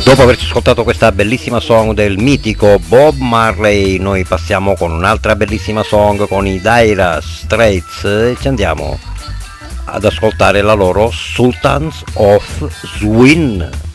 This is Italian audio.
Dopo averci ascoltato questa bellissima song del mitico Bob Marley, noi passiamo con un'altra bellissima song con i Dire Straits e ci andiamo ad ascoltare la loro Sultans of Swing.